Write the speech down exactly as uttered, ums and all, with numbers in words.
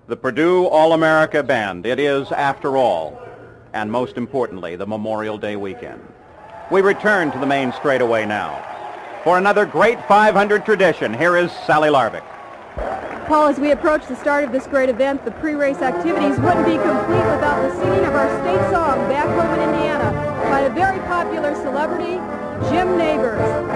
the Purdue All-America Band. It is, after all, and most importantly, the Memorial Day weekend. We return to the main straightaway now. For another great five hundred tradition, here is Sally Larvick. Paul, as we approach the start of this great event, the pre-race activities wouldn't be complete without the singing of our state song, Back Home in Indiana, by a very popular celebrity, Jim Nabors.